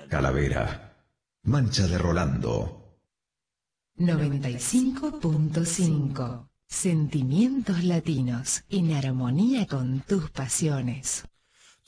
Calavera. Mancha de Rolando. 95.5. Sentimientos latinos en armonía con tus pasiones.